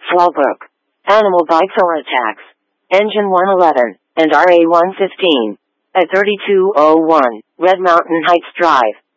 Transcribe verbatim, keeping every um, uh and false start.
Fallbrook. Animal bites or attacks. Engine one eleven and R A one fifteen. At thirty-two oh one Red Mountain Heights Drive.